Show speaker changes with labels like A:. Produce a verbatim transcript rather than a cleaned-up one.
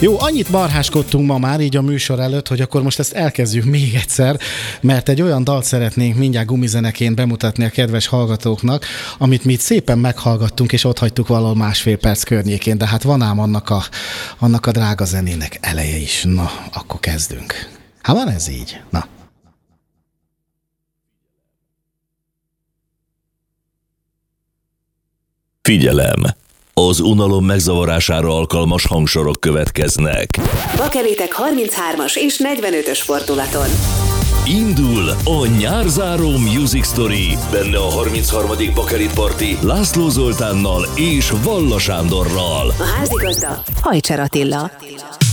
A: Jó, annyit marháskodtunk ma már így a műsor előtt, hogy akkor most ezt elkezdjük még egyszer, mert egy olyan dalt szeretnénk mindjárt gumizeneként bemutatni a kedves hallgatóknak, amit mi itt szépen meghallgattunk, és ott hagytuk valahol másfél perc környékén, de hát van ám annak a, annak a drága zenének eleje is. Na, akkor kezdünk. Hát van ez így? Na.
B: Figyelem! Az unalom megzavarására alkalmas hangsorok következnek.
C: Bakelitek harminchármas és negyvenötös fordulaton.
B: Indul a nyárzáró Music Story, benne a harmincharmadik Bakelit Party László Zoltánnal és Valla Sándorral.
C: A házigazda Hajcser Attila.